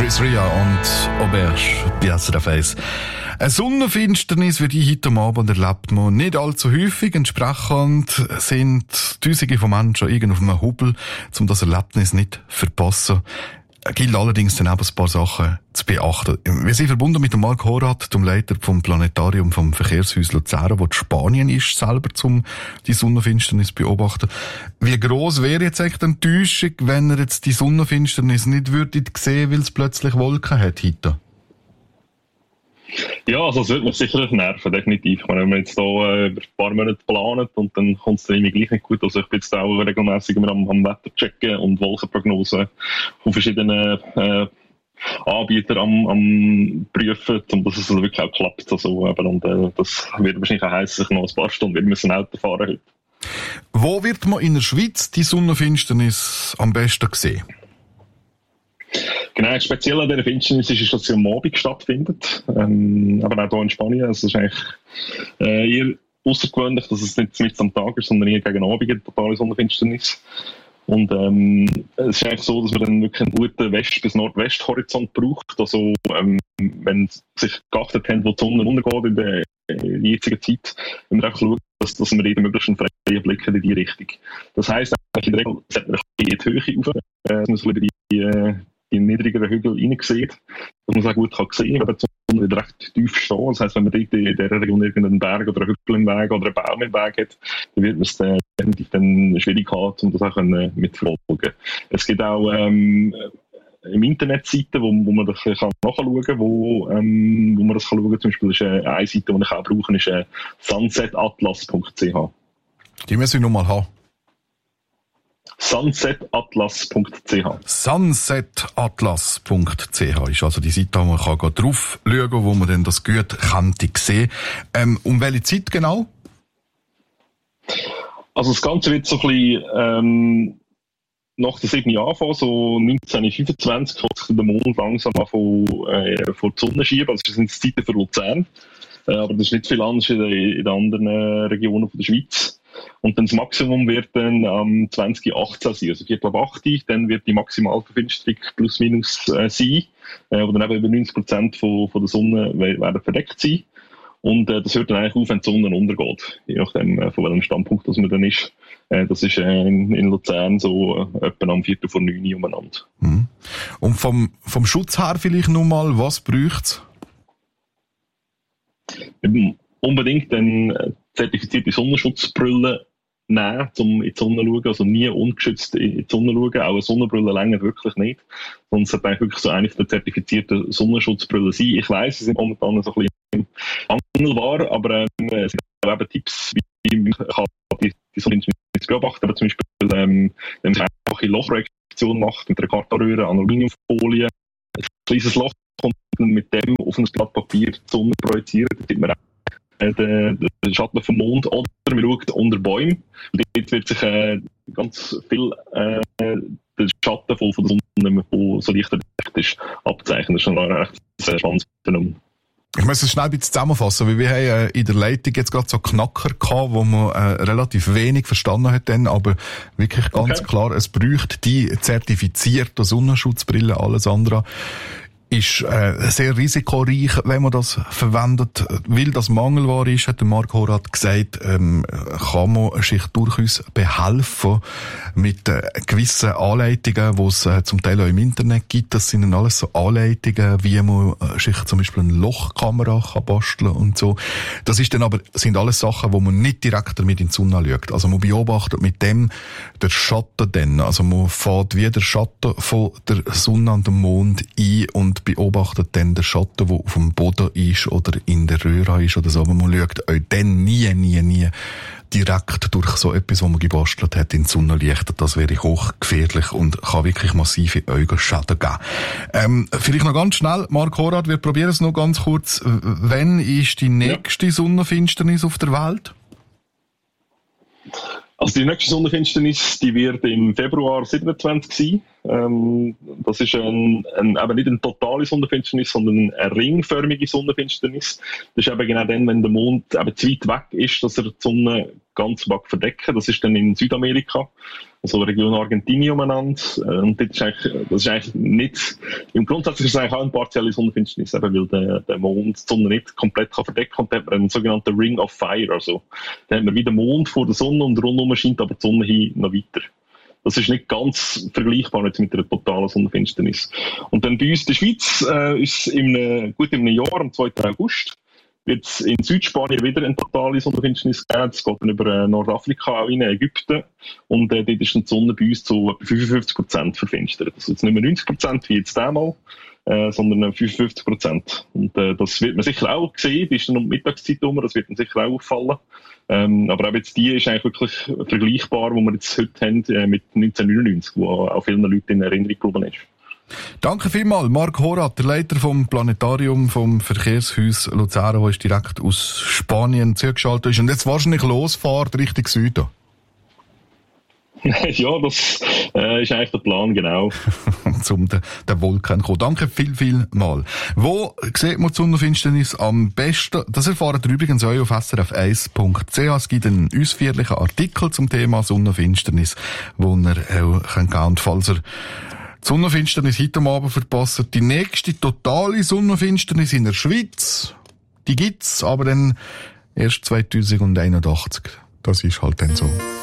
Chris Ria und Auberge Piazza Face. Eine Sonnenfinsternis wie die heute Abend erlebt man nicht allzu häufig. Entsprechend sind Tausende von Menschen irgendwo auf einem Hubel, um das Erlebnis nicht zu verpassen. Gilt allerdings dann auch ein paar Sachen zu beachten. Wir sind verbunden mit dem Marc Horath, dem Leiter vom Planetarium vom Verkehrshaus Luzern, wo in Spanien ist, selber zum die Sonnenfinsternis zu beobachten. Wie gross wäre jetzt eigentlich die Enttäuschung, wenn er jetzt die Sonnenfinsternis nicht würdet sehen, weil es plötzlich Wolken hat heute? Ja, also es wird mich sicher nerven, definitiv. Ich meine, wenn man jetzt hier über ein paar Monate planet und dann kommt es dann irgendwie gleich nicht gut. Also ich bin jetzt auch regelmässig immer am Wetter checken und Wolkenprognosen von verschiedenen Anbietern am prüfen, und dass es also wirklich auch klappt. Also, und das wird wahrscheinlich auch heissen, dass ich noch ein paar Stunden wieder müssen Auto fahren heute. Wo wird man in der Schweiz die Sonnenfinsternis am besten sehen? Genau, speziell an dieser Finsternis ist, dass sie am Abend stattfindet. Aber auch hier in Spanien. Also es ist eigentlich eher außergewöhnlich, dass es nicht mitten am Tag ist, sondern eher gegen Abend eine totale Sonnenfinsternis. Und es ist eigentlich so, dass man dann wirklich einen guten West- bis Nordwesthorizont braucht. Also wenn sich geachtet haben, wo die Sonne untergeht in der jetzigen Zeit, wenn man einfach schaut, dass man eben möglichst einen freien Blick hat in die Richtung. Das heisst, in der Regel sollte man in die Höhe rauf, dass man so über die niedrigeren Hügel hineinsieht, dass man es auch gut sehen kann, wenn die Sonne wieder recht tief steht. Das heisst, wenn man dort in dieser Region irgendeinen Berg oder einen Hügel im Weg oder einen Baum im Weg hat, dann wird man es definitiv dann schwierig haben, um das auch mitverfolgen. Es gibt auch im Internet Seiten, wo man das nachschauen kann, wo man das schauen kann. Zum Beispiel ist eine Seite, die ich auch brauche, ist sunsetatlas.ch. Die müssen wir nochmal haben. sunsetatlas.ch. Sunsetatlas.ch ist also die Seite, wo man drauf schauen kann, wo man dann das gut könnte sehen. Um welche Zeit genau? Also das Ganze wird so ein bisschen nach der 7. anfangen, so 1925 kommt sich der Mond langsam vor die Sonne schieben. Also das sind die Zeiten für Luzern. Aber das ist nicht viel anders in den anderen Regionen der Schweiz. Und dann das Maximum wird dann am 2018 sein, also 7:08, dann wird die Maximalverfinsterung plus minus sein, wo dann eben über 90% von der Sonne werden verdeckt sein. Und das hört dann eigentlich auf, wenn die Sonne untergeht, je nachdem von welchem Standpunkt das man dann ist. Das ist in Luzern so etwa am 8:45 umeinander. Mhm. Und vom Schutz her vielleicht nochmal, was bräuchte es? Unbedingt eine zertifizierte Sonnenschutzbrille nehmen, um in die Sonne zu schauen. Also nie ungeschützt in die Sonne schauen. Auch eine Sonnenbrille länger wirklich nicht. Sondern es sollte eigentlich wirklich so eine der zertifizierten Sonnenschutzbrillen sein. Ich weiss, sie sind momentan so ein bisschen angelbar, aber es sind auch eben Tipps, wie man die Sonnenfinsternis beobachten. Aber zum Beispiel, wenn man eine einfache Lochprojektion macht mit einer Kartonröhre, Aluminiumfolie, ein kleines Loch kommt mit dem auf ein Blatt Papier die Sonne projiziert, dann sieht man auch den Schatten vom Mond, oder man schaut unter Bäumen. Dort wird sich ganz viel der Schatten von der Sonne, der so leicht verdeckt ist, abzeichnen. Das ist schon ein recht sehr spannendes Phänomen. Ich muss es schnell ein bisschen zusammenfassen, weil wir haben in der Leitung jetzt gerade so Knacker gehabt, wo man relativ wenig verstanden hat dann, aber wirklich ganz klar, es bräuchte die zertifizierte Sonnenschutzbrille, alles andere ist sehr risikoreich, wenn man das verwendet. Weil das Mangelware ist, hat der Marc Horath gesagt, kann man sich durchaus behelfen mit gewissen Anleitungen, die es zum Teil auch im Internet gibt. Das sind dann alles so Anleitungen, wie man sich zum Beispiel eine Lochkamera kann basteln und so. Das ist dann aber, sind alles Sachen, wo man nicht direkt damit in die Sonne schaut. Also man beobachtet mit dem der Schatten dann. Also man fährt wie der Schatten von der Sonne an den Mond ein und beobachtet dann den Schatten, der auf dem Boden ist oder in der Röhre ist oder so. Aber man schaut auch dann nie direkt durch so etwas, was man gebastelt hat, in die Sonnenlicht. Das wäre hochgefährlich und kann wirklich massive Augenschäden geben. Vielleicht noch ganz schnell, Marc Horath, wir probieren es noch ganz kurz. Wann ist die nächste Sonnenfinsternis auf der Welt? Also die nächste Sonnenfinsternis, die wird im Februar 27 sein. Das ist eben nicht eine totale Sonnenfinsternis, sondern eine ringförmige Sonnenfinsternis. Das ist eben genau dann, wenn der Mond eben zu weit weg ist, dass er die Sonne ganz verdecken. Das ist dann in Südamerika, also Region Argentinien umeinander. Und das ist eigentlich nicht, im Grundsatz ist es eigentlich auch eine partielle Sonnenfinsternis, eben weil der Mond die Sonne nicht komplett verdecken kann. Und dann hat man einen sogenannten Ring of Fire. Also, dann hat man wie den Mond vor der Sonne und rundum scheint aber die Sonne hin noch weiter. Das ist nicht ganz vergleichbar jetzt mit einer totalen Sonnenfinsternis. Und dann bei uns in der Schweiz ist es in einem Jahr, am 2. August, wird es in Südspanien wieder eine totale Sonnenfinsternis geben. Es geht dann über Nordafrika auch in Ägypten. Und dort ist dann die Sonne bei uns zu etwa 55% verfinstert. Also jetzt nicht mehr 90% wie jetzt damals, sondern 55%. Und das wird man sicher auch sehen, bis dann um die Mittagszeit herum, das wird dann sicher auch auffallen. Aber auch jetzt die ist eigentlich wirklich vergleichbar, wo wir jetzt heute haben, mit 1999, wo auch vielen Leuten in Erinnerung geblieben ist. Danke vielmals, Marc Horath, der Leiter vom Planetarium vom Verkehrshaus Luzern, der ist direkt aus Spanien zugeschaltet ist und jetzt wahrscheinlich losfährt Richtung Süden. Ja, das ist eigentlich der Plan, genau. Zum den Wolken kommen. Danke viel mal. Wo sieht man die Sonnenfinsternis am besten? Das erfahrt ihr übrigens auch auf srf1.ch. Es gibt einen ausführlichen Artikel zum Thema Sonnenfinsternis, wo ihr auch gehen könnt, falls ihr die Sonnenfinsternis heute Abend verpasst. Die nächste totale Sonnenfinsternis in der Schweiz, die gibt's, aber dann erst 2081. Das ist halt dann so.